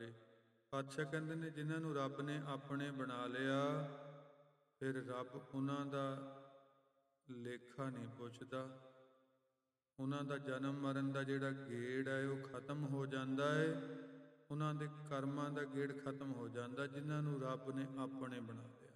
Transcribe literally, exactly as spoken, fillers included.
ਵਿਚਾਰੇ। ਪਾਤਸ਼ਾਹ ਕਹਿੰਦੇ ਨੇ ਜਿਨ੍ਹਾਂ ਨੂੰ ਰੱਬ ਨੇ ਆਪਣੇ ਬਣਾ ਲਿਆ, ਫਿਰ ਰੱਬ ਉਹਨਾਂ ਦਾ ਲੇਖਾ ਨਹੀਂ ਪੁੱਛਦਾ। ਉਹਨਾਂ ਦਾ ਜਨਮ ਮਰਨ ਦਾ ਜਿਹੜਾ ਗੇੜ ਹੈ ਉਹ ਖਤਮ ਹੋ ਜਾਂਦਾ ਹੈ। ਉਹਨਾਂ ਦੇ ਕਰਮਾਂ ਦਾ ਗੇੜ ਖਤਮ ਹੋ ਜਾਂਦਾ ਜਿਨ੍ਹਾਂ ਨੂੰ ਰੱਬ ਨੇ ਆਪਣੇ ਬਣਾ ਲਿਆ।